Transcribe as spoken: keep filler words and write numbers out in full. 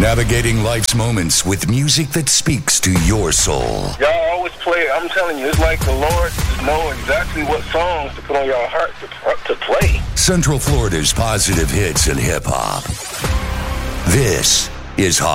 Navigating life's moments with music that speaks to your soul. Y'all always play, I'm telling you, it's like the Lord know exactly what songs to put on y'all heart to, to play. Central Florida's positive hits and hip-hop. This is Hot.